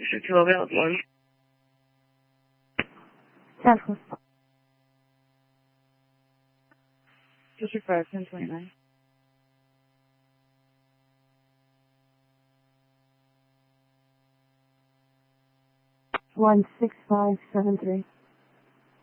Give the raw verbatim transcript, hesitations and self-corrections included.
是two available one. Central. District five, ten twenty-nine. One six five seven three.